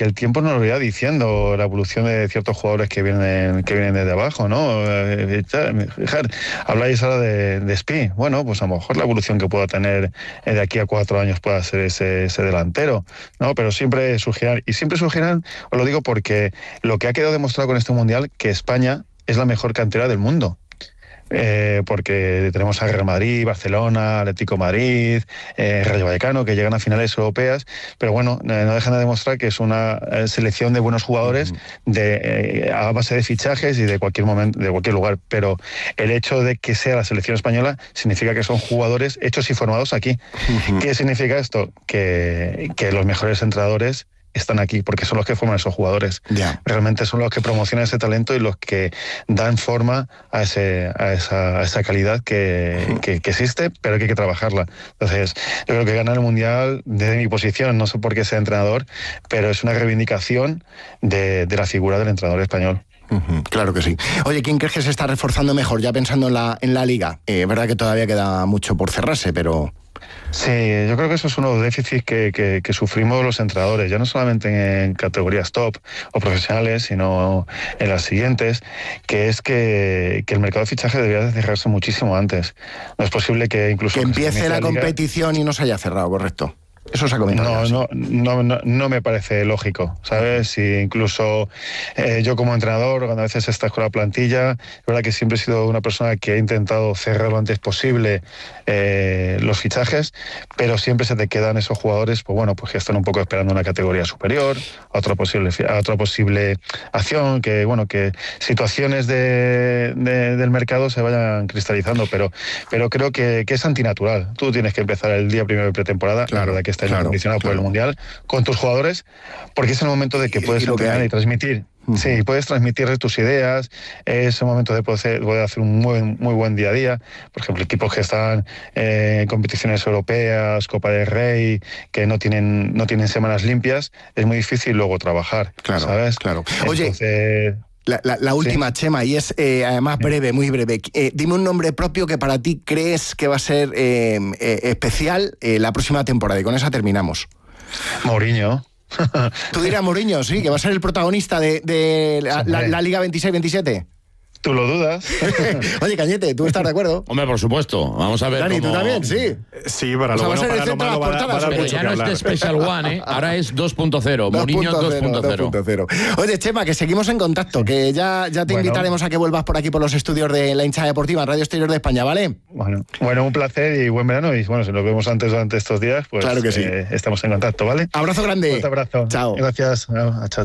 que el tiempo nos lo irá diciendo, la evolución de ciertos jugadores que vienen desde abajo, ¿no? Habláis ahora de Spi. Bueno, pues a lo mejor la evolución que pueda tener de aquí a 4 años pueda ser ese delantero, ¿no? Pero siempre surgirán, os lo digo porque lo que ha quedado demostrado con este Mundial, que España es la mejor cantera del mundo. Porque tenemos a Real Madrid, Barcelona, Atlético Madrid, Rayo Vallecano, que llegan a finales europeas, pero bueno, no dejan de demostrar que es una selección de buenos jugadores a base de fichajes y de cualquier momento, de cualquier lugar, pero el hecho de que sea la selección española significa que son jugadores hechos y formados aquí. ¿Qué significa esto? Que los mejores entrenadores están aquí, porque son los que forman esos jugadores. Realmente son los que promocionan ese talento y los que dan forma a esa calidad que existe, pero que hay que trabajarla. Entonces, yo creo que ganar el Mundial, desde mi posición, no sé por qué sea entrenador, pero es una reivindicación de la figura del entrenador español. Claro que sí. Oye, ¿quién crees que se está reforzando mejor, ya pensando en la Liga? Verdad que todavía queda mucho por cerrarse, pero... Sí, yo creo que eso es uno de los déficits que sufrimos los entrenadores, ya no solamente en categorías top o profesionales, sino en las siguientes, que es que el mercado de fichaje debería de cerrarse muchísimo antes. No es posible que incluso... Que empiece la competición y no se haya cerrado, correcto. Eso se ha comentado. No me parece lógico, ¿sabes? Y incluso yo como entrenador, cuando a veces estás con la plantilla, es verdad que siempre he sido una persona que ha intentado cerrar lo antes posible los fichajes, pero siempre se te quedan esos jugadores, pues bueno, pues que están un poco esperando una categoría superior, a otra posible acción, que bueno, que situaciones del mercado se vayan cristalizando, pero creo que es antinatural. Tú tienes que empezar el día primero de pretemporada, la verdad que está condicionado por el Mundial, con tus jugadores, porque es el momento de que puedes entrenar y transmitir. Sí, puedes transmitir tus ideas, es el momento de poder hacer un muy buen día a día. Por ejemplo, equipos que están en competiciones europeas, Copa del Rey, que no tienen semanas limpias, es muy difícil luego trabajar, ¿sabes? Claro. Oye, entonces, la última, sí. Chema, y es además breve, muy breve. Dime un nombre propio que para ti crees que va a ser especial la próxima temporada, y con esa terminamos. Mourinho. Tú dirás Mourinho, sí, que va a ser el protagonista de la Liga 26-27. ¿Tú lo dudas? Oye, Cañete, ¿tú estás de acuerdo? Hombre, por supuesto. Vamos a ver. Dani, ¿tú también? Sí. Sí, para lo bueno, para lo malo va a dar mucho que hablar. Ya no es Special One, ¿eh? Ahora es 2.0. Mourinho 2.0. Oye, Chema, que seguimos en contacto, que ya te invitaremos a que vuelvas por aquí por los estudios de la Hinchada Deportiva en Radio Exterior de España, ¿vale? Bueno, un placer y buen verano. Y bueno, si nos vemos durante estos días, pues claro que sí. Estamos en contacto, ¿vale? Abrazo grande. Un abrazo. Chao. Gracias. Chao.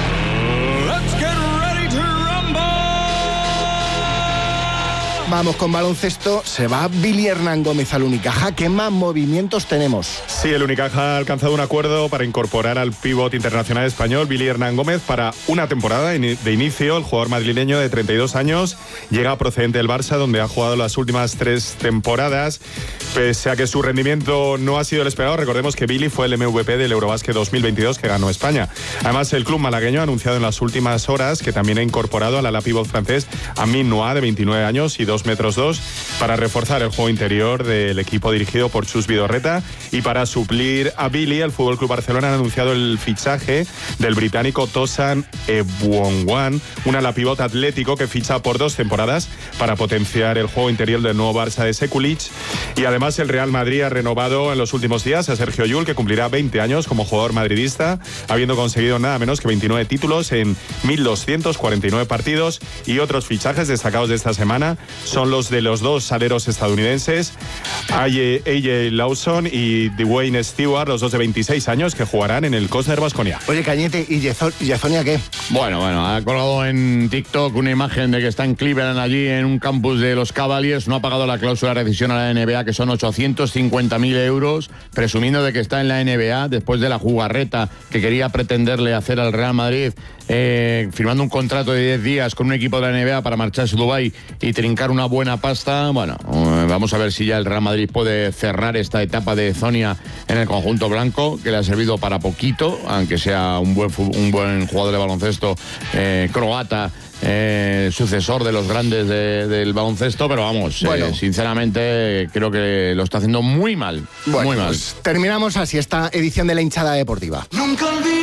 Vamos con baloncesto, se va Billy Hernán Gómez al Unicaja. ¿Qué más movimientos tenemos? Sí, el Unicaja ha alcanzado un acuerdo para incorporar al pívot internacional español Billy Hernán Gómez para una temporada de inicio. El jugador madrileño de 32 años llega procedente del Barça, donde ha jugado las últimas 3 temporadas. Pese a que su rendimiento no ha sido el esperado, recordemos que Billy fue el MVP del Eurobásquet 2022 que ganó España. Además, el club malagueño ha anunciado en las últimas horas que también ha incorporado al ala pívot francés Amin Noah, de 29 años y 2,2 metros, para reforzar el juego interior del equipo dirigido por Chus Vidorreta. Y para suplir a Billy, el FC Barcelona ha anunciado el fichaje del británico Tosan Ebouangwan, un ala pívot atlético que ficha por 2 temporadas para potenciar el juego interior del nuevo Barça de Sekulic. Y además el Real Madrid ha renovado en los últimos días a Sergio Llull, que cumplirá 20 años como jugador madridista, habiendo conseguido nada menos que 29 títulos en 1.249 partidos. Y otros fichajes destacados de esta semana son los de los 2 aleros estadounidenses, AJ Lawson y Dwayne Stewart, los 2 de 26 años, que jugarán en el Cosner Baskonia. Oye, Cañete, ¿y Yazonia qué? Bueno, ha colgado en TikTok una imagen de que está en Cleveland, allí en un campus de los Cavaliers. No ha pagado la cláusula de rescisión a la NBA, que son 850.000 euros, presumiendo de que está en la NBA después de la jugarreta que quería pretenderle hacer al Real Madrid, firmando un contrato de 10 días con un equipo de la NBA para marcharse a Dubái y trincar una buena pasta. Bueno, vamos a ver si ya el Real Madrid puede cerrar esta etapa de Zonia en el conjunto blanco, que le ha servido para poquito, aunque sea un buen jugador de baloncesto croata, sucesor de los grandes del baloncesto, pero vamos, sinceramente creo que lo está haciendo muy mal. Bueno, muy mal. Pues terminamos así esta edición de la Hinchada Deportiva.